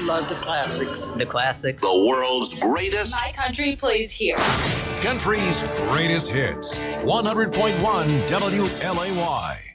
love the classics. The classics. The world's greatest. My country plays here. Country's greatest hits. 100.1 WLAY.